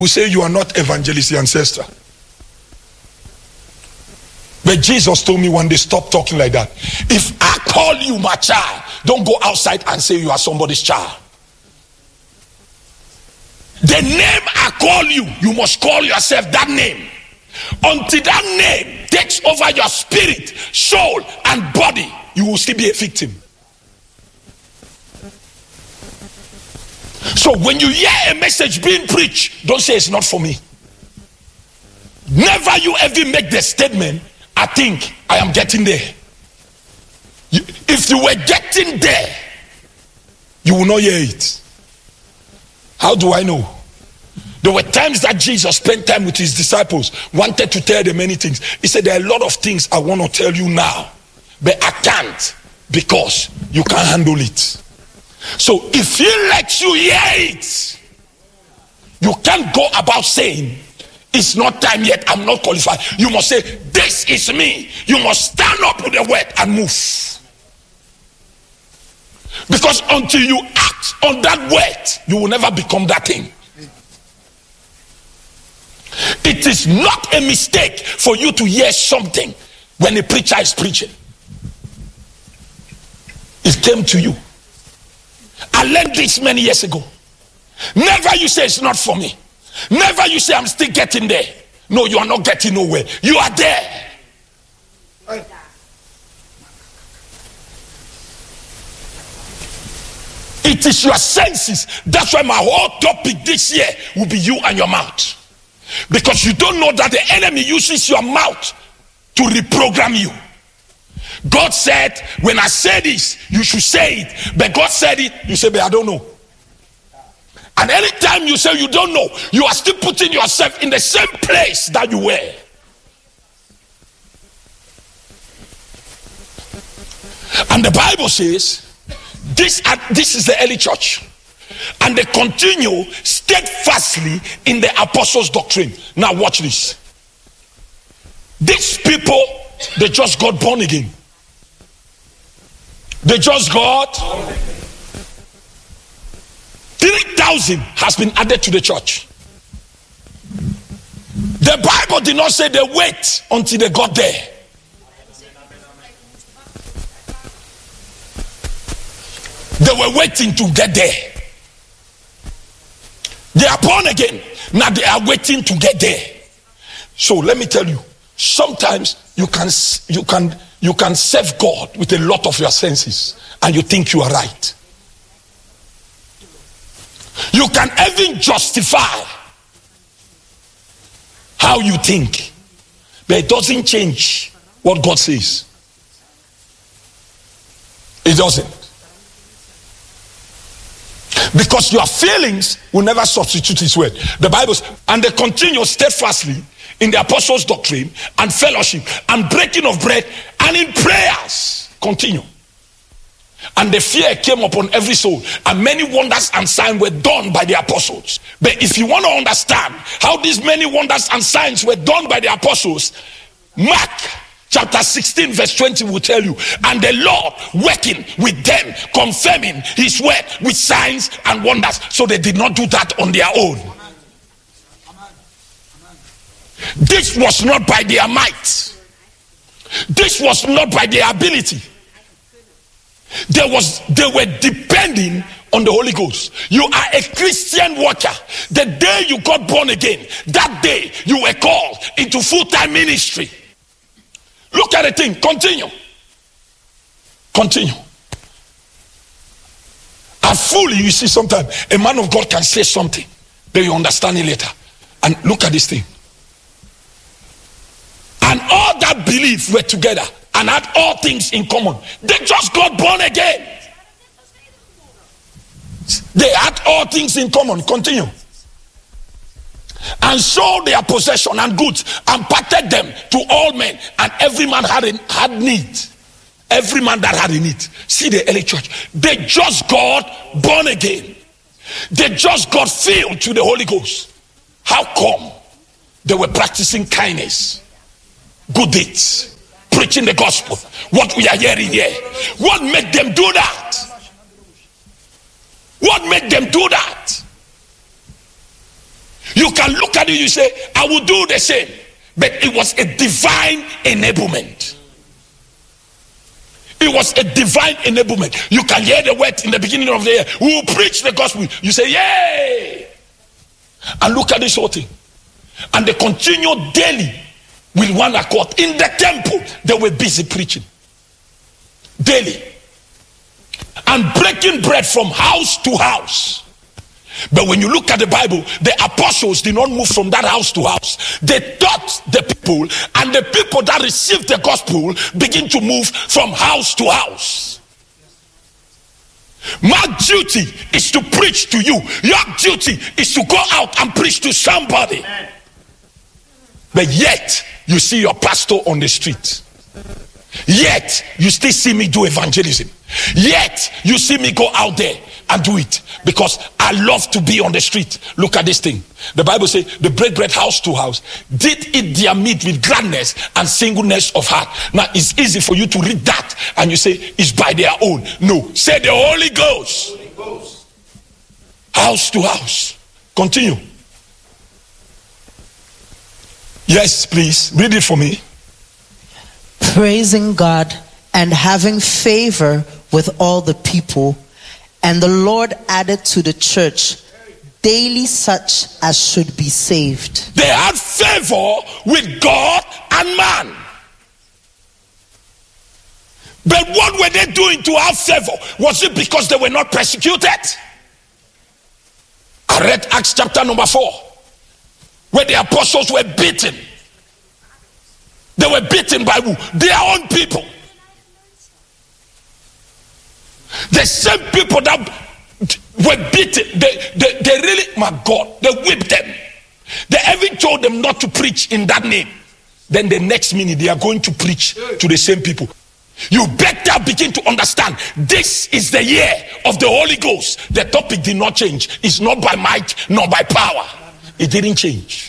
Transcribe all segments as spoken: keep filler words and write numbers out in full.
will say you are not evangelist ancestor. But Jesus told me one day, stop talking like that. If I call you my child, don't go outside and say you are somebody's child. The name I call you, you must call yourself that name. Until that name takes over your spirit, soul, and body, you will still be a victim. So when you hear a message being preached, don't say it's not for me. Never you ever make the statement, I think I am getting there. You, if you were getting there, you will not hear it. How do I know? There were times that Jesus spent time with his disciples, wanted to tell them many things. He said, there are a lot of things I want to tell you now, but I can't because you can't handle it. So if he lets you hear it, you can't go about saying, it's not time yet, I'm not qualified. You must say, this is me. You must stand up with the word and move. Because until you act on that word, you will never become that thing. It is not a mistake for you to hear something when a preacher is preaching. It came to you. I learned this many years ago. Never you say it's not for me. Never you say I'm still getting there. No, you are not getting nowhere. You are there. It is your senses. That's why my whole topic this year will be you and your mouth. Because you don't know that the enemy uses your mouth to reprogram you. God said, when I say this, you should say it. But God said it, you say, but I don't know. And anytime you say you don't know, you are still putting yourself in the same place that you were. And the Bible says, this, uh, this is the early church. And they continue steadfastly in the apostles' doctrine. Now watch this. These people, they just got born again. They just got three thousand has been added to the church. The Bible did not say they wait until they got there. They were waiting to get there. They are born again. Now they are waiting to get there. So let me tell you, sometimes you can you can you can serve God with a lot of your senses and you think you are right. You can even justify how you think, but it doesn't change what God says. It doesn't. Because your feelings will never substitute his word. The Bible says, and they continue steadfastly in the apostles' doctrine and fellowship and breaking of bread and in prayers. Continue. And the fear came upon every soul, and many wonders and signs were done by the apostles. But if you want to understand how these many wonders and signs were done by the apostles, Mark chapter sixteen verse twenty will tell you, and the Lord working with them, confirming his word with signs and wonders. So they did not do that on their own. This was not by their might. This was not by their ability. There was, they were depending on the Holy Ghost. You are a Christian worker. The day you got born again, that day you were called into full-time ministry. Look at the thing. Continue. Continue. And fully, you see, sometimes a man of God can say something, but you understand it later. And look at this thing. And all that belief were together and had all things in common. They just got born again. They had all things in common. Continue. And sold their possession and goods and parted them to all men, and every man had a, had need. Every man that had a need. See the early church. They just got born again. They just got filled to the Holy Ghost. How come? They were practicing kindness, good deeds, preaching the gospel. What we are hearing here. What made them do that? What made them do that? You can look at it, you say, I will do the same. But it was a divine enablement. It was a divine enablement. You can hear the word in the beginning of the year. We will preach the gospel. You say, yay! And look at this whole thing. And they continue daily with one accord. In the temple, they were busy preaching. Daily. And breaking bread from house to house. But when you look at the Bible, the apostles did not move from that house to house. They taught the people, and the people that received the gospel begin to move from house to house. My duty is to preach to you. Your duty is to go out and preach to somebody. But yet, you see your pastor on the street. Yet, you still see me do evangelism. Yet, you see me go out there and do it. Because I love to be on the street. Look at this thing. The Bible says, they break bread house to house, did eat their meat with gladness and singleness of heart. Now, it's easy for you to read that and you say, it's by their own. No, say the Holy Ghost. Holy Ghost. House to house. Continue. Yes, please. Read it for me. Praising God and having favor with all the people. And the Lord added to the church daily such as should be saved. They had favor with God and man. But what were they doing to have favor? Was it because they were not persecuted? I read Acts chapter number four, where the apostles were beaten. They were beaten by who? Their own people. The same people that were beaten, they, they, they really, my God, they whipped them. They even told them not to preach in that name. Then the next minute, they are going to preach to the same people. You better begin to understand, this is the year of the Holy Ghost. The topic did not change. It's not by might, nor by power. It didn't change.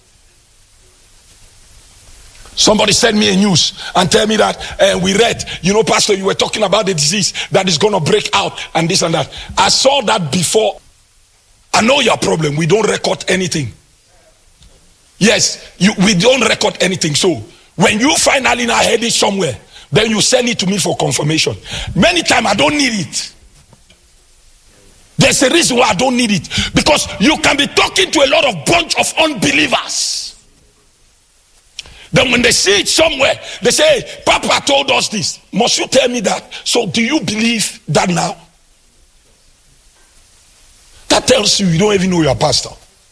Somebody send me a news and tell me that uh, we read, you know, Pastor, you were talking about the disease that is going to break out and this and that. I saw that before. I know your problem. We don't record anything. Yes, you, we don't record anything. So when you finally now heard it somewhere, then you send it to me for confirmation. Many times I don't need it. There's a reason why I don't need it. Because you can be talking to a lot of bunch of unbelievers. Then when they see it somewhere, they say, hey, Papa told us this. Must you tell me that? So do you believe that now? That tells you you don't even know your pastor.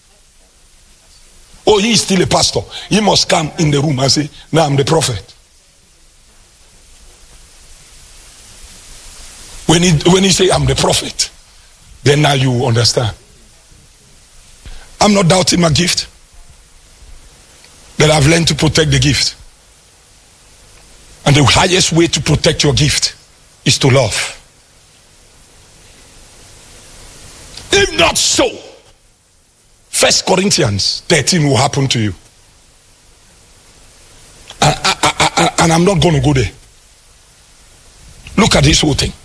Oh, he is still a pastor. He must come in the room and say, now I'm the prophet. When he, when he say, I'm the prophet, then now you understand. I'm not doubting my gift. That I've learned to protect the gift. And the highest way to protect your gift is to love. If not so, First Corinthians thirteen will happen to you. And, I, I, I, and I'm not going to go there. Look at this whole thing.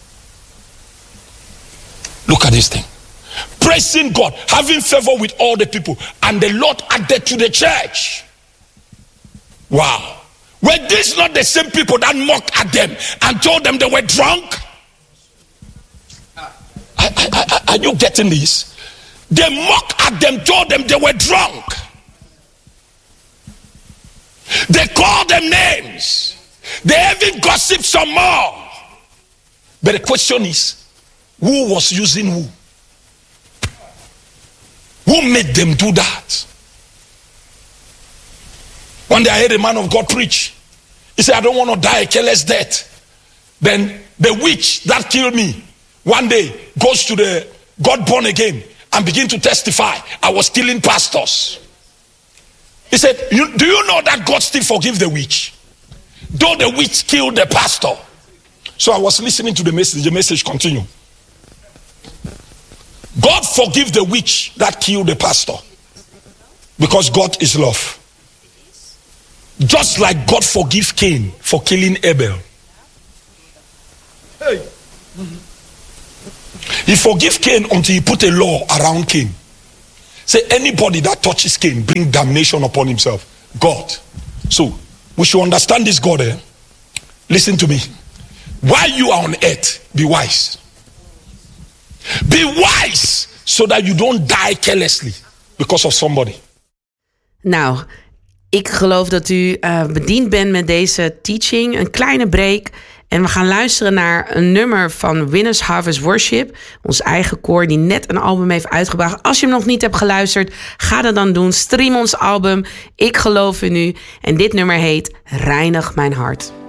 Look at this thing. Praising God, having favor with all the people, and the Lord added to the church. Wow. Were these not the same people that mocked at them and told them they were drunk? I, I, I, are you getting this? They mocked at them, told them they were drunk. They called them names. They even gossiped some more. But the question is, who was using who? Who made them do that? One day I heard a man of God preach. He said, I don't want to die a careless death. Then the witch that killed me one day goes to the God born again and begin to testify. I was killing pastors. He said, you, do you know that God still forgive the witch? Though the witch killed the pastor. So I was listening to the message. The message continued. God forgive the witch that killed the pastor. Because God is love. Just like God forgive Cain for killing Abel. Hey. He forgive Cain until he put a law around Cain. Say, anybody that touches Cain bring damnation upon himself. God. So, we should understand this God. Eh? Listen to me. While you are on earth, be wise. Be wise so that you don't die carelessly because of somebody. Nou, ik geloof dat u uh, bediend bent met deze teaching. Een kleine break. En we gaan luisteren naar een nummer van Winners Harvest Worship. Ons eigen koor die net een album heeft uitgebracht. Als je hem nog niet hebt geluisterd, ga dat dan doen. Stream ons album. Ik geloof in u. En dit nummer heet Reinig mijn hart.